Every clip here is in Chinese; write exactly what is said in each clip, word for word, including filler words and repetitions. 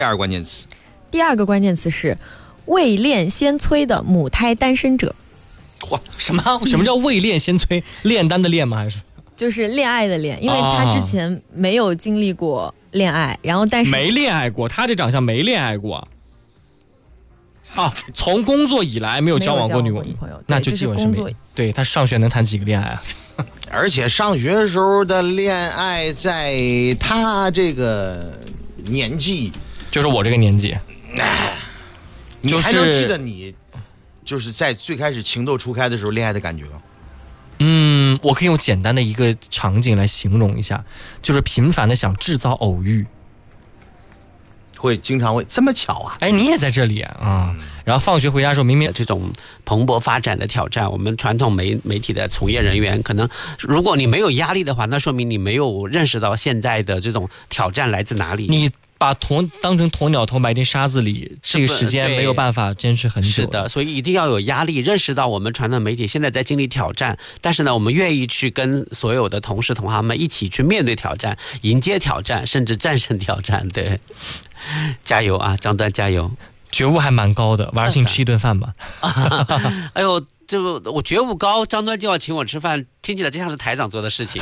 第二个关键词， 第二个关键词是未恋先催的母胎单身者。 嚯，什么什么叫未恋先催？炼丹的炼吗？还是就是恋爱的恋？因为他之前没有经历过恋爱，然后但是没恋爱过，他这长相没恋爱过啊，从工作以来没有交往过女朋友，那就基本是没。对，他上学能谈几个恋爱啊？ 而且上学的时候的恋爱，在他这个年纪， 就是我这个年纪， 你还能记得你就是在最开始情窦初开的时候恋爱的感觉吗？ 嗯，我可以用简单的一个场景来形容一下，就是频繁的想制造偶遇， 会经常会这么巧啊？ 哎，你也在这里啊？嗯、然后放学回家的时候，明明这种蓬勃发展的挑战，我们传统媒媒体的从业人员，可能如果你没有压力的话，那说明你没有认识到现在的这种挑战来自哪里。 你把鸵当成鸵鸟头埋进沙子里，这个时间没有办法坚持很久。 是的，所以一定要有压力，认识到我们传统媒体现在在经历挑战，但是呢，我们愿意去跟所有的同事同行们一起去面对挑战，迎接挑战，甚至战胜挑战。对，加油啊，张端，加油！ 觉悟还蛮高的，晚上请吃一顿饭吧。 哎呦，这个我觉悟高，张端就要请我吃饭，听起来就像是台长做的事情。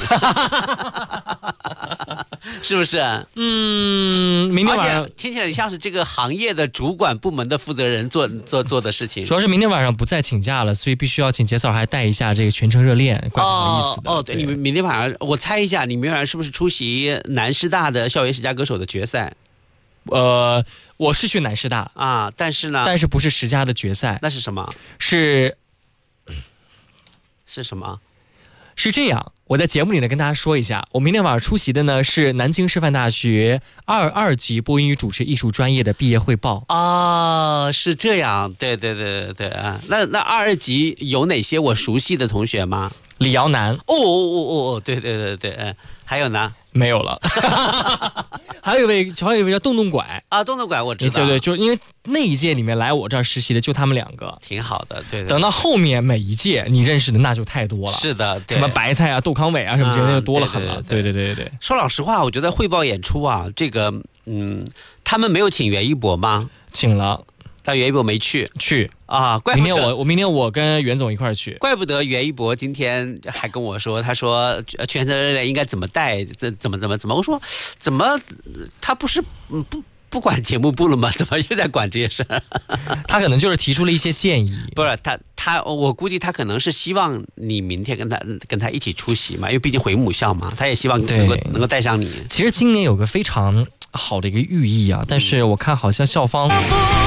是不是？ 嗯，明天晚上听起来像是这个行业的主管部门的负责人做做做的事情。 主要是明天晚上不再请假了，所以必须要请杰嫂还带一下这个全程热恋，怪不好意思的。 哦，哦对，你们明天晚上，我猜一下，你明天晚上是不是出席南师大的校园十佳歌手的决赛？ 呃，我是去南师大啊，但是呢， 但是不是十佳的决赛？ 那是什么？ 是是什么？ 是这样，我在节目里呢跟大家说一下，我明天晚上出席的呢是南京师范大学二二级播音与主持艺术专业的毕业汇报。 哦，是这样，对对对对对啊，那那二二级有哪些我熟悉的同学吗？ 李瑶南。 哦哦哦哦，对对对对，嗯，还有呢？ 没有了。还有一位，还有一位叫洞洞拐啊，洞洞拐我知道。 对对，就因为那一届里面来我这儿实习的就他们两个， 挺好的。对, 对， 等到后面每一届你认识的那就太多了。 是的， 什么白菜啊、窦康伟啊什么之类的多了很了。对对对对对。 说老实话，我觉得汇报演出啊，这个嗯，他们没有请袁一博吗？ 请了。 但袁一博没去， 去啊！怪不得明天我我明天我跟袁总一块去。 怪不得袁一博今天还跟我说，他说全程热恋应该怎么带，怎怎么怎么怎么？我说怎么他不是不不管节目部了吗？怎么又在管这些事？ 他可能就是提出了一些建议。 不是他他，我估计他可能是希望你明天跟他跟他一起出席嘛，因为毕竟回母校嘛，他也希望能够能够带上你。 其实今年有个非常好的一个寓意啊，但是我看好像校方。